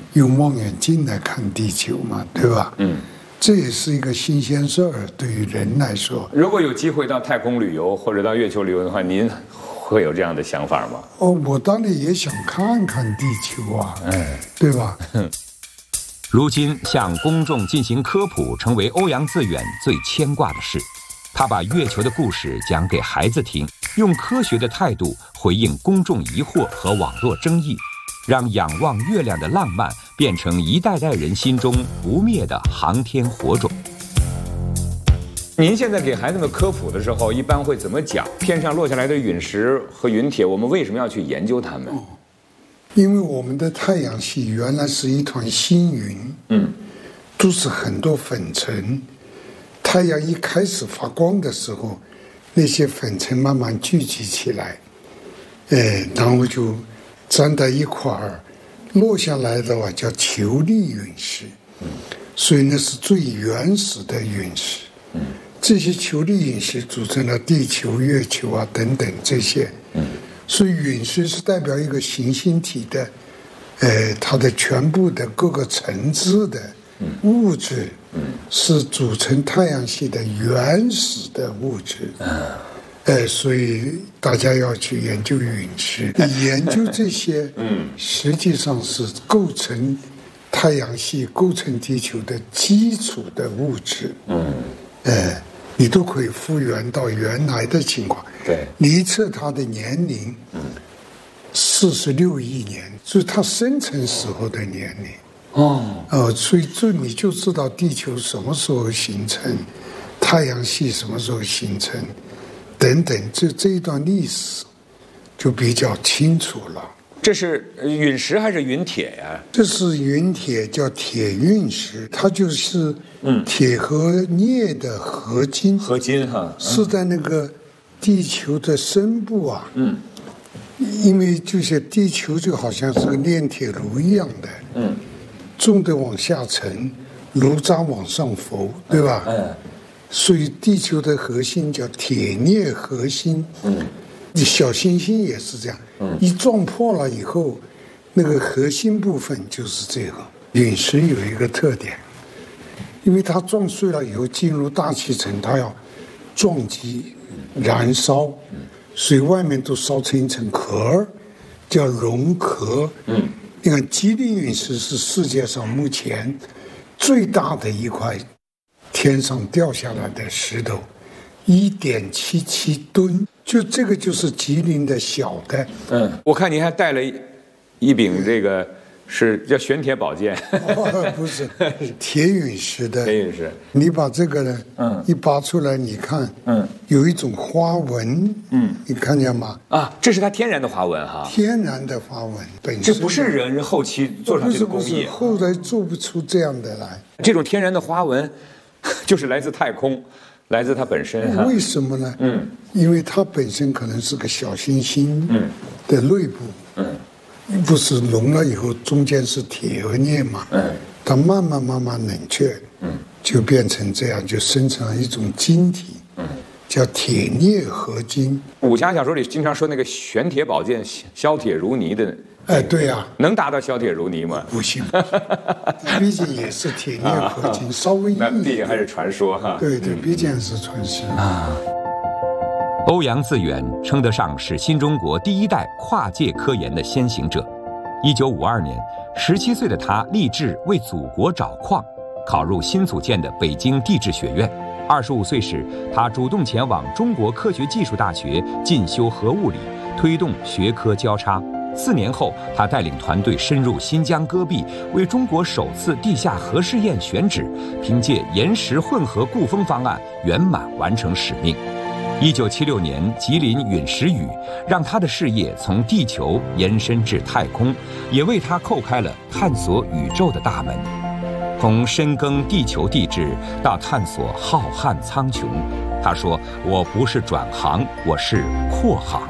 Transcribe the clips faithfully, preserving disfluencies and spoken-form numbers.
用望远镜来看地球嘛，对吧？嗯，这也是一个新鲜事儿，对于人来说。 如果有机会到太空旅游或者到月球旅游的话，您会有这样的想法吗？ 哦，我当然也想看看地球啊，哎，对吧？ 如今向公众进行科普，成为欧阳自远最牵挂的事。他把月球的故事讲给孩子听，用科学的态度回应公众疑惑和网络争议，让仰望月亮的浪漫变成一代代人心中不灭的航天火种。 您现在给孩子们科普的时候，一般会怎么讲？天上落下来的陨石和陨铁，我们为什么要去研究它们？ 哦，因为我们的太阳系原来是一团星云，嗯，都是很多粉尘。太阳一开始发光的时候，那些粉尘慢慢聚集起来，哎，然后就粘在一块儿，落下来的话叫球粒陨石，嗯，所以那是最原始的陨石。嗯，这些球粒陨石组成了地球、月球啊等等这些。嗯，所以陨石是代表一个行星体的，呃，它的全部的各个层次的物质，嗯，是组成太阳系的原始的物质。嗯，呃，所以大家要去研究陨石，研究这些，嗯，实际上是构成太阳系、构成地球的基础的物质。嗯，呃，你都可以复原到原来的情况。 对， 你一测它的年龄，嗯，四十六亿年，所以它生成时候的年龄。哦，呃，所以这你就知道地球什么时候形成，太阳系什么时候形成，等等，这这一段历史就比较清楚了。 这是陨石还是陨铁呀？ 这是陨铁，叫铁陨石，它就是铁和镍的合金， 合金哈， 是在那个地球的深部啊。嗯，因为就是地球就好像是个炼铁炉一样的，嗯，重的往下沉，炉渣往上浮，对吧？嗯，所以地球的核心叫铁镍核心。嗯。小行星也是这样，嗯，一撞破了以后，那个核心部分就是这个。陨石有一个特点，因为它撞碎了以后进入大气层，它要撞击、燃烧，所以外面都烧成一层壳，叫熔壳。嗯，你看吉林陨石是世界上目前最大的一块天上掉下来的石头，一点七七吨。就这个就是吉林的小的。 嗯，我看您还带了一一柄这个是叫玄铁宝剑。 哦，不是，铁陨石的。 铁陨石。 你把这个呢，嗯，一拔出来，你看，嗯，有一种花纹，嗯，你看见吗？ 啊，这是它天然的花纹哈。 天然的花纹本身。 这不是人后期做上去的工艺。 不是不是，后来做不出这样的来。 这种天然的花纹，就是来自太空。来自它本身。 为什么呢？嗯，因为它本身可能是个小行星的内部，嗯，不是融了以后中间是铁和镍嘛，嗯，它慢慢慢慢冷却，嗯，就变成这样，就生成了一种晶体，嗯，叫铁镍合金。 武侠小说里经常说那个玄铁宝剑削铁如泥的。 哎，对呀、啊， 能达到削铁如泥吗？ 不行，毕竟也是铁镍合金，啊、稍微硬。 那毕竟还是传说哈。 对对，毕竟是传说啊。 欧阳自远称得上是新中国第一代跨界科研的先行者。一九五二年，十七岁的他立志为祖国找矿，考入新组建的北京地质学院。二十五岁时，他主动前往中国科学技术大学进修核物理，推动学科交叉。四年后，他带领团队深入新疆戈壁，为中国首次地下核试验选址，凭借岩石混合固封方案圆满完成使命。一九七六年，吉林陨石雨让他的事业从地球延伸至太空，也为他叩开了探索宇宙的大门。从深耕地球地质到探索浩瀚苍穹，他说：“我不是转行，我是扩行。”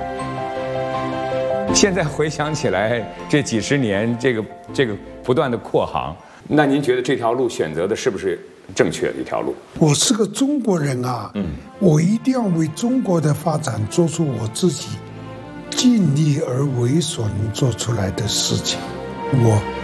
现在回想起来，这几十年，这个这个不断的扩行，那您觉得这条路选择的是不是正确的一条路？ 我是个中国人啊，嗯，我一定要为中国的发展做出我自己尽力而为所能做出来的事情。我